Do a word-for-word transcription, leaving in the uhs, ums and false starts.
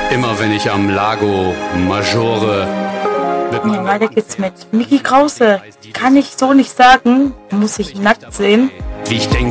Immer wenn ich am Lago Maggiore mit Ja, weiter geht's mit Micky Krause. Kann ich so nicht sagen, muss ich nackt sehen. wie ich denke.